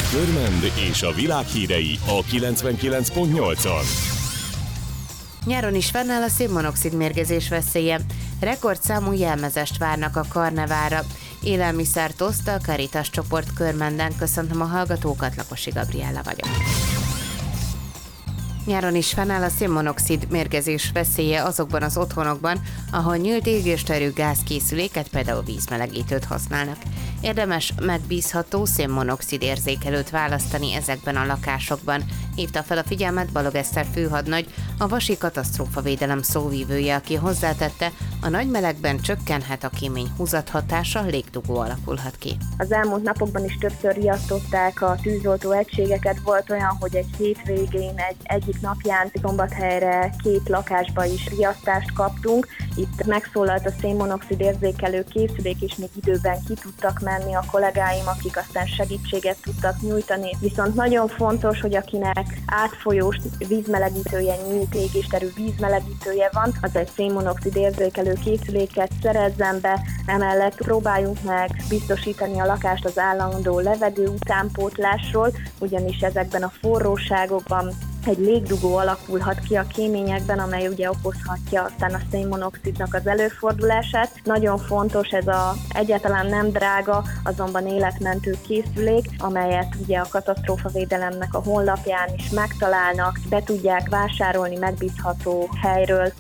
Körmend és a világ hírei a 99.8-on. Nyáron is fennáll a szénmonoxid mérgezés veszélye. Rekordszámú jelmezest várnak a karneválra. Élelmiszer toszt a Caritas csoport Körmenden. Köszöntöm a hallgatókat, Lakosi Gabriella vagyok. Nyáron is fennáll a szénmonoxid mérgezés veszélye azokban az otthonokban, ahol nyílt égésterű gázkészüléket, például vízmelegítőt használnak. Érdemes megbízható szénmonoxid érzékelőt választani ezekben a lakásokban, hívta fel a figyelmet Balog Eszter főhadnagy, a Vasi Katasztrófavédelem szóvivője, aki hozzátette, a nagy melegben csökkenhet a kémény húzathatása, légdugó alakulhat ki. Az elmúlt napokban is többször riasztották a tűzoltó egységeket. Volt olyan, hogy egy hétvégén egyik napján Szombathelyre 2 lakásba is riasztást kaptunk. Itt megszólalt a szénmonoxid érzékelő készülék, és még időben ki tudtak menni a kollégáim, akik aztán segítséget tudtak nyújtani. Viszont nagyon fontos, hogy akinek átfolyós vízmelegítője, nyílt égésterű vízmelegítője van, az egy szénmonoxid érzékelő készüléket szerezzen be, emellett próbáljunk meg biztosítani a lakást az állandó levegő utánpótlásról, ugyanis ezekben a forróságokban egy légdugó alakulhat ki a kéményekben, amely ugye okozhatja aztán a szénmonoxidnak az előfordulását. Nagyon fontos, ez egyáltalán nem drága, azonban életmentő készülék, amelyet ugye a katasztrófavédelemnek a honlapján is megtalálnak, be tudják vásárolni megbízható helyről.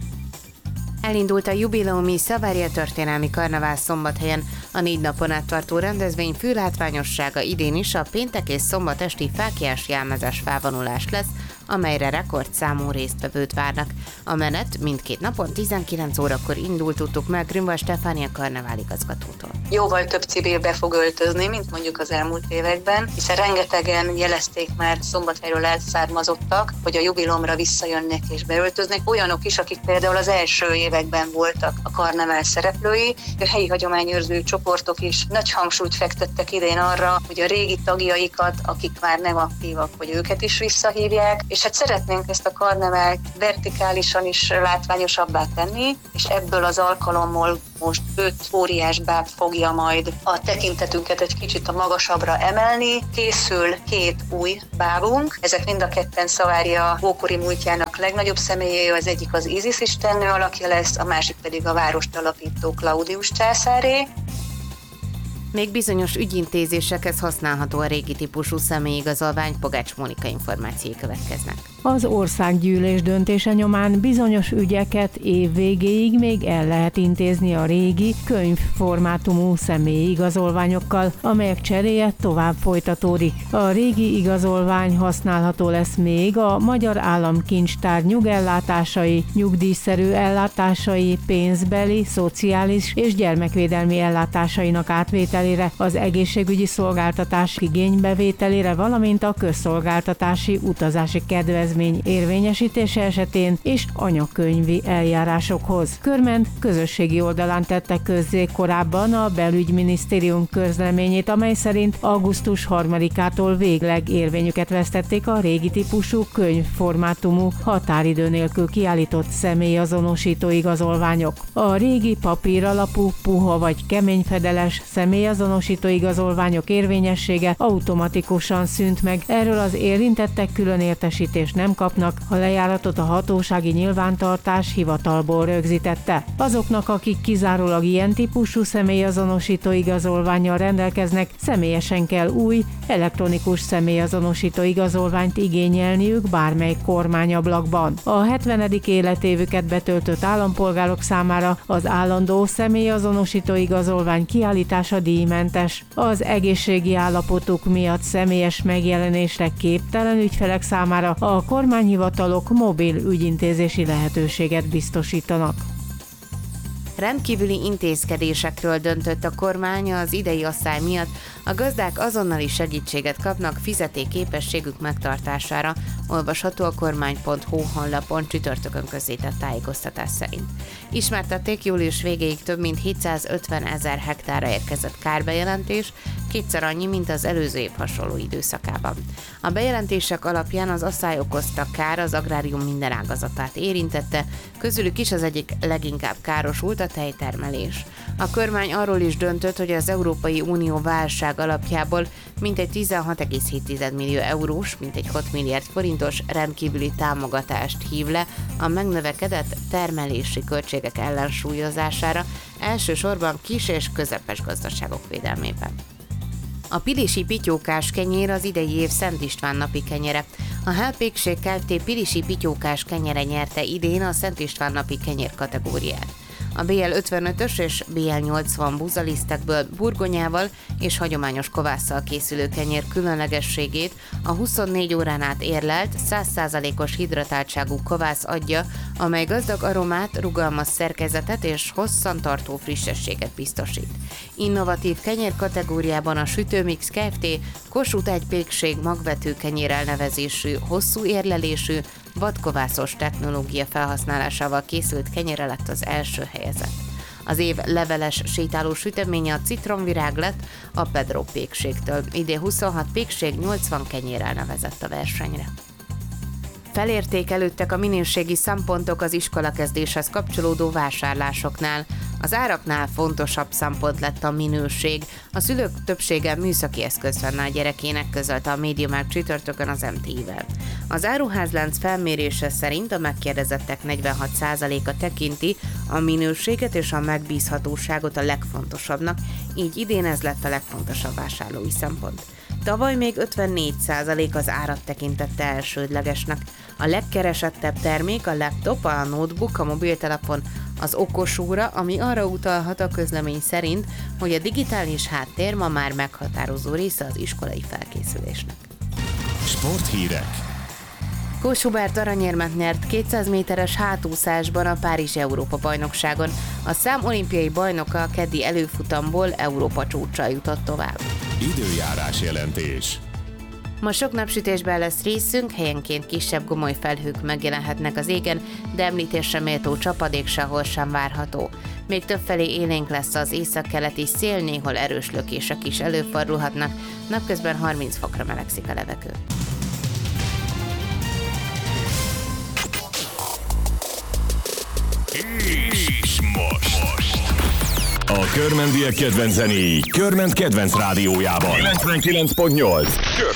Elindult a jubileumi Savaria történelmi karnevál Szombathelyen. A 4 napon át tartó rendezvény fő látványossága idén is a péntek és szombat esti fáklyás jelmezes felvonulás lesz, amelyre rekordszámú résztvevőt várnak. A menet mindkét napon 19 órakor indult, tudtuk meg Grünwald Stefánia karnevál igazgatótól. Jóval több civil be fog öltözni, mint mondjuk az elmúlt években, hiszen rengetegen jelezték már Szombathelyről elszármazottak, hogy a jubileumra visszajönnek és beöltöznek. Olyanok is, akik például az első években voltak a karnevál szereplői. A helyi hagyományőrző csoportok is nagy hangsúlyt fektettek idén arra, hogy a régi tagjaikat, akik már nem aktívak, hogy őket is visszahívják, és hát szeretnénk ezt a karnevált vertikálisan is látványosabbá tenni, és ebből az alkalommal most 5 óriás báb fogja majd a tekintetünket egy kicsit a magasabbra emelni. Készül 2 új bábunk, ezek mind a ketten Savaria ókori múltjának legnagyobb személyei, az egyik az Isis istennő alakja lesz, a másik pedig a várost alapító Claudius császáré. Még bizonyos ügyintézésekhez használható a régi típusú személyigazolvány, Pogács Mónika információi következnek. Az országgyűlés döntése nyomán bizonyos ügyeket év végéig még el lehet intézni a régi könyvformátumú személyigazolványokkal, amelyek cseréje tovább folytatódik. A régi igazolvány használható lesz még a Magyar Államkincstár nyugellátásai, nyugdíjszerű ellátásai, pénzbeli, szociális és gyermekvédelmi ellátásainak átvételére, az egészségügyi szolgáltatás igénybevételére, valamint a közszolgáltatási utazási kedvezmény érvényesítése esetén és anyakönyvi eljárásokhoz. Körmend közösségi oldalán tette közzé korábban a Belügyminisztérium közleményét, amely szerint augusztus 3-ától végleg érvényüket vesztették a régi típusú könyvformátumú, határidő nélkül kiállított személyazonosító igazolványok. A régi papír alapú, puha vagy keményfedeles személyazonosító igazolványok érvényessége automatikusan szűnt meg. Erről az érintettek külön értesítést nem kapnak, a lejáratot a hatósági nyilvántartás hivatalból rögzítette. Azoknak, akik kizárólag ilyen típusú személyazonosító igazolvánnyal rendelkeznek, személyesen kell új, elektronikus személyazonosító igazolványt igényelniük bármely kormányablakban. A 70. életévüket betöltött állampolgárok számára az állandó személyazonosító igazolvány kiállítása díjmentes. Az egészségi állapotuk miatt személyes megjelenésre képtelen ügyfelek számára a kormányhivatalok mobil ügyintézési lehetőséget biztosítanak. Rendkívüli intézkedésekről döntött a kormány az idei asszály miatt. A gazdák azonnali segítséget kapnak fizetékképességük megtartására, olvasható a kormány.hu honlapon csütörtökön közzétett tájékoztatás szerint. Ismertették, július végéig több mint 750 000 hektárra érkezett kárbejelentés, kétszer annyi, mint az előző év hasonló időszakában. A bejelentések alapján az asszály okozta kár az agrárium minden ágazatát érintette, közülük is az egyik leginkább károsult a tejtermelés. A kormány arról is döntött, hogy az Európai Unió válság alapjából mintegy 16,7 millió eurós, mintegy 6 milliárd forintos rendkívüli támogatást hív le a megnövekedett termelési költségek ellensúlyozására, elsősorban kis és közepes gazdaságok védelmében. A pilisi pityókás kenyér az idei év Szent István napi kenyere. A Helpékség Kft. Pilisi pityókás kenyere nyerte idén a Szent István napi kenyér kategóriát. A BL 55-ös és BL 80 búzalisztekből burgonyával és hagyományos kovásszal készülő kenyér különlegességét a 24 órán át érlelt, 100%-os hidratáltságú kovász adja, amely gazdag aromát, rugalmas szerkezetet és hosszantartó frissességet biztosít. Innovatív kenyér kategóriában a Sütőmix Kft. Kossuth egy pékség magvető kenyér elnevezésű, hosszú érlelésű, vadkovászos technológia felhasználásával készült kenyere lett az első helyezett. Az év leveles sétáló süteménye a citromvirág lett a Pedro pékségtől. Idén 26 pékség 80 kenyérrel nevezett a versenyre. Felértékelődtek a minőségi szempontok az iskolakezdéshez kapcsolódó vásárlásoknál. Az áraknál fontosabb szempont lett a minőség. A szülők többsége műszaki eszközt venne a gyerekének, közölte a MediaMarkt csütörtökön az MTI-vel. Az áruházlánc felmérése szerint a megkérdezettek 46%-a tekinti a minőséget és a megbízhatóságot a legfontosabbnak, így idén ez lett a legfontosabb vásárlói szempont. Tavaly még 54% az árat tekintette elsődlegesnek. A legkeresettebb termék a laptop, a notebook, a mobiltelefon, az okosóra, ami arra utalhat a közlemény szerint, hogy a digitális háttér ma már meghatározó része az iskolai felkészülésnek. Sporthírek. Kós Hubert aranyérmet nyert 200 méteres hátúszásban a Párizsi Európa-bajnokságon. A szám olimpiai bajnoka a keddi előfutamból Európa csúcsra jutott tovább. Időjárás jelentés. Ma sok napsütésben lesz részünk, helyenként kisebb gomoly felhők megjelenhetnek az égen, de említésre méltó csapadék sehol sem várható. Még többfelé élénk lesz az északkeleti szél, néhol erős lökések is előfordulhatnak, napközben 30 fokra melegszik a levegő. És most. A körmendiek kedvenc zenéi Körment kedvenc rádiójában. 99.8.